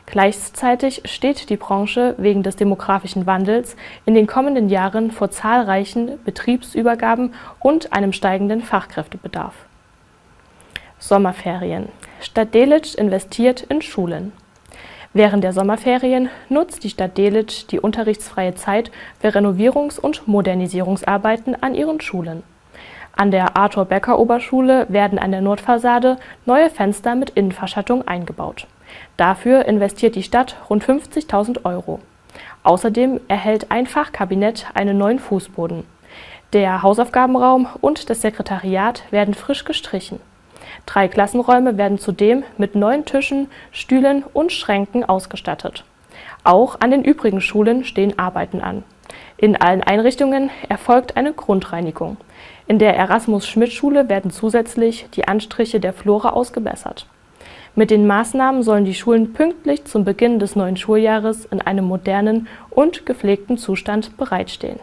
Gleichzeitig steht die Branche wegen des demografischen Wandels in den kommenden Jahren vor zahlreichen Betriebsübergaben und einem steigenden Fachkräftebedarf. Sommerferien. Stadt Delitzsch investiert in Schulen. Während der Sommerferien nutzt die Stadt Delitzsch die unterrichtsfreie Zeit für Renovierungs- und Modernisierungsarbeiten an ihren Schulen. An der Arthur-Becker-Oberschule werden an der Nordfassade neue Fenster mit Innenverschattung eingebaut. Dafür investiert die Stadt rund 50.000 €. Außerdem erhält ein Fachkabinett einen neuen Fußboden. Der Hausaufgabenraum und das Sekretariat werden frisch gestrichen. 3 Klassenräume werden zudem mit neuen Tischen, Stühlen und Schränken ausgestattet. Auch an den übrigen Schulen stehen Arbeiten an. In allen Einrichtungen erfolgt eine Grundreinigung. In der Erasmus-Schmidt-Schule werden zusätzlich die Anstriche der Flora ausgebessert. Mit den Maßnahmen sollen die Schulen pünktlich zum Beginn des neuen Schuljahres in einem modernen und gepflegten Zustand bereitstehen.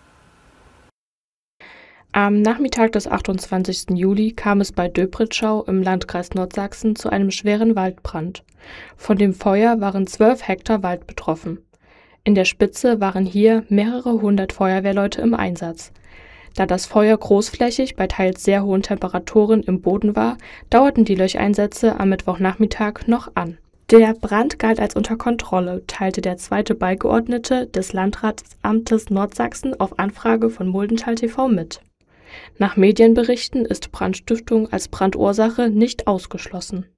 Am Nachmittag des 28. Juli kam es bei Döbritschau im Landkreis Nordsachsen zu einem schweren Waldbrand. Von dem Feuer waren 12 Hektar Wald betroffen. In der Spitze waren hier mehrere hundert Feuerwehrleute im Einsatz. Da das Feuer großflächig bei teils sehr hohen Temperaturen im Boden war, dauerten die Löscheinsätze am Mittwochnachmittag noch an. Der Brand galt als unter Kontrolle, teilte der zweite Beigeordnete des Landratsamtes Nordsachsen auf Anfrage von Muldental TV mit. Nach Medienberichten ist Brandstiftung als Brandursache nicht ausgeschlossen.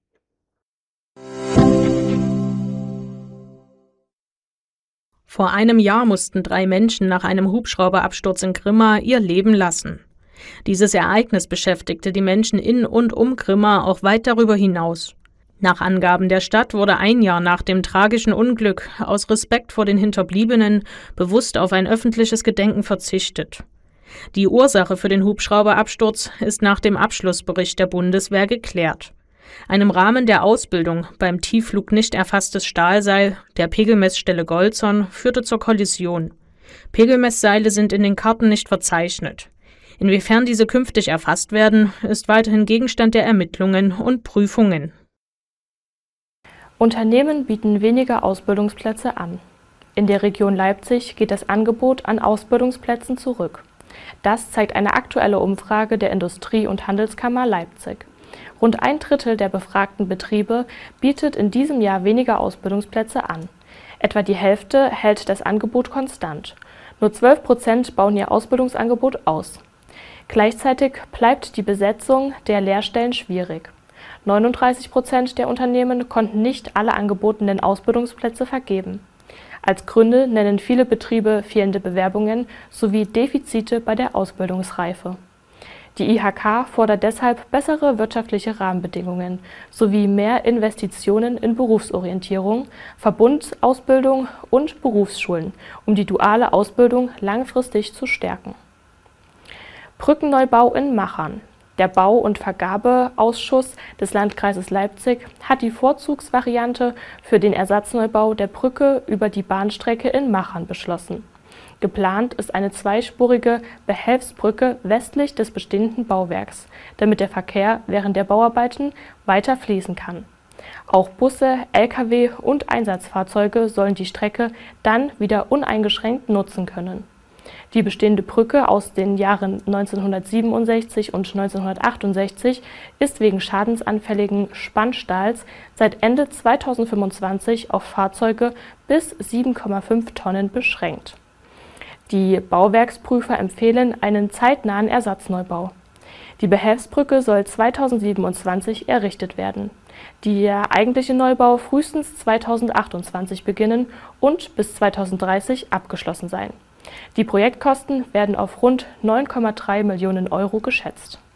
Vor einem Jahr mussten 3 Menschen nach einem Hubschrauberabsturz in Grimma ihr Leben lassen. Dieses Ereignis beschäftigte die Menschen in und um Grimma auch weit darüber hinaus. Nach Angaben der Stadt wurde ein Jahr nach dem tragischen Unglück aus Respekt vor den Hinterbliebenen bewusst auf ein öffentliches Gedenken verzichtet. Die Ursache für den Hubschrauberabsturz ist nach dem Abschlussbericht der Bundeswehr geklärt. Ein im Rahmen der Ausbildung beim Tiefflug nicht erfasstes Stahlseil der Pegelmessstelle Golzon führte zur Kollision. Pegelmessseile sind in den Karten nicht verzeichnet. Inwiefern diese künftig erfasst werden, ist weiterhin Gegenstand der Ermittlungen und Prüfungen. Unternehmen bieten weniger Ausbildungsplätze an. In der Region Leipzig geht das Angebot an Ausbildungsplätzen zurück. Das zeigt eine aktuelle Umfrage der Industrie- und Handelskammer Leipzig. Rund 1/3 der befragten Betriebe bietet in diesem Jahr weniger Ausbildungsplätze an. Etwa die Hälfte hält das Angebot konstant. Nur 12% bauen ihr Ausbildungsangebot aus. Gleichzeitig bleibt die Besetzung der Lehrstellen schwierig. 39% der Unternehmen konnten nicht alle angebotenen Ausbildungsplätze vergeben. Als Gründe nennen viele Betriebe fehlende Bewerbungen sowie Defizite bei der Ausbildungsreife. Die IHK fordert deshalb bessere wirtschaftliche Rahmenbedingungen sowie mehr Investitionen in Berufsorientierung, Verbundausbildung und Berufsschulen, um die duale Ausbildung langfristig zu stärken. Brückenneubau in Machern. Der Bau- und Vergabeausschuss des Landkreises Leipzig hat die Vorzugsvariante für den Ersatzneubau der Brücke über die Bahnstrecke in Machern beschlossen. Geplant ist eine zweispurige Behelfsbrücke westlich des bestehenden Bauwerks, damit der Verkehr während der Bauarbeiten weiter fließen kann. Auch Busse, Lkw und Einsatzfahrzeuge sollen die Strecke dann wieder uneingeschränkt nutzen können. Die bestehende Brücke aus den Jahren 1967 und 1968 ist wegen schadensanfälligen Spannstahls seit Ende 2025 auf Fahrzeuge bis 7,5 Tonnen beschränkt. Die Bauwerksprüfer empfehlen einen zeitnahen Ersatzneubau. Die Behelfsbrücke soll 2027 errichtet werden. Der eigentliche Neubau frühestens 2028 beginnen und bis 2030 abgeschlossen sein. Die Projektkosten werden auf rund 9,3 Millionen € geschätzt.